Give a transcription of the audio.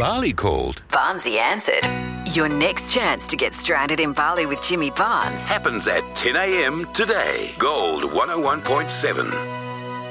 Bali called? Barnesy answered. Your next chance to get stranded in Bali with Jimmy Barnes Happens at 10 a.m. today. Gold 101.7.